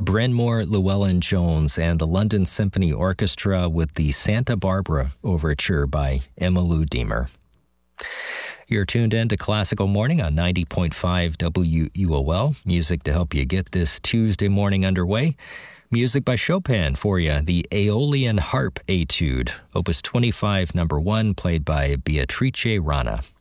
Brenmore Llewellyn-Jones and the London Symphony Orchestra with the Santa Barbara Overture by Emmylou Deemer. You're tuned in to Classical Morning on 90.5 WUOL. Music to help you get this Tuesday morning underway. Music by Chopin for you, the Aeolian Harp Etude, Opus 25, number 1, played by Beatrice Rana.